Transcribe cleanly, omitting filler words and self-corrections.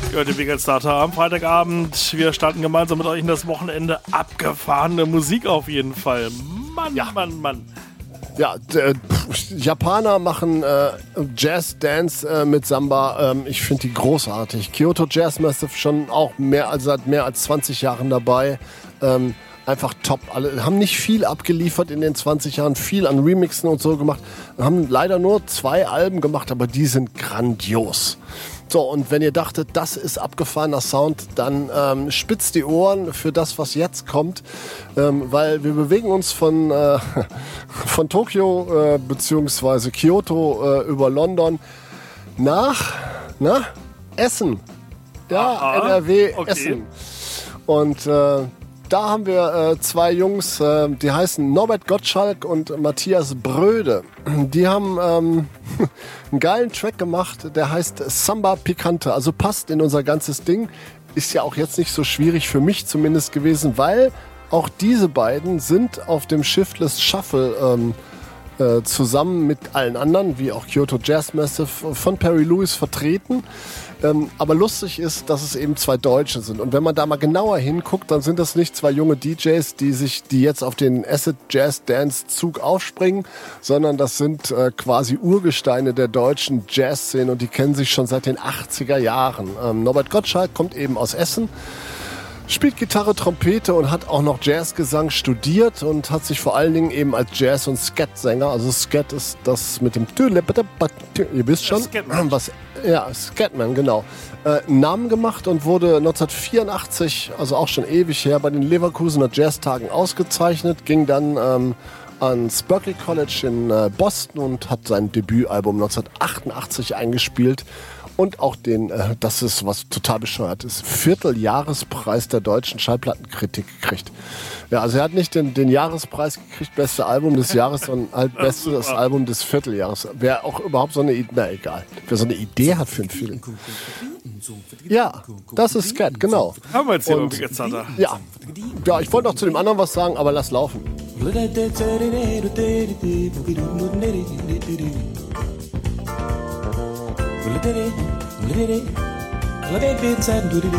Ja, die Weekend Starter am Freitagabend. Wir starten gemeinsam mit euch in das Wochenende. Abgefahrene Musik auf jeden Fall. Mann, ja. Mann. Ja, Japaner machen Jazz-Dance mit Samba. Ich finde die großartig. Kyoto Jazz Massive schon auch seit mehr als 20 Jahren dabei. Einfach top. Alle haben nicht viel abgeliefert in den 20 Jahren, viel an Remixen und so gemacht. Haben leider nur 2 Alben gemacht, aber die sind grandios. So, und wenn ihr dachtet, das ist abgefahrener Sound, dann spitzt die Ohren für das, was jetzt kommt, weil wir bewegen uns von Tokio bzw. Kyoto über London nach Essen. Ja, aha, NRW, okay. Essen. Und da haben wir 2 Jungs, die heißen Norbert Gottschalk und Matthias Bröde. Die haben einen geilen Track gemacht, der heißt Samba Picante. Also passt in unser ganzes Ding. Ist ja auch jetzt nicht so schwierig für mich zumindest gewesen, weil auch diese beiden sind auf dem Shiftless Shuffle zusammen mit allen anderen, wie auch Kyoto Jazz Massive, von Perry Lewis vertreten. Aber lustig ist, dass es eben 2 Deutsche sind. Und wenn man da mal genauer hinguckt, dann sind das nicht 2 junge DJs, die jetzt auf den Acid Jazz Dance Zug aufspringen, sondern das sind quasi Urgesteine der deutschen Jazzszene und die kennen sich schon seit den 80er Jahren. Norbert Gottschalk kommt eben aus Essen, spielt Gitarre, Trompete und hat auch noch Jazzgesang studiert und hat sich vor allen Dingen eben als Jazz- und Scat-Sänger, also Scat ist das mit dem ihr wisst schon, was, ja, Scatman, genau, Namen gemacht und wurde 1984, also auch schon ewig her, bei den Leverkusener Jazztagen ausgezeichnet, ging dann ans Berklee College in Boston und hat sein Debütalbum 1988 eingespielt. Und auch das ist was total bescheuert ist, Vierteljahrespreis der deutschen Schallplattenkritik gekriegt. Ja, also er hat nicht den Jahrespreis gekriegt, beste Album des Jahres, sondern halt bestes Album des Vierteljahres. Wer auch überhaupt so eine Idee, na egal, wer so eine Idee hat für einen Film. Ja, das ist Scat, genau. Haben wir jetzt hier jetzt hat er. Ja, ich wollte noch zu dem anderen was sagen, aber lass laufen.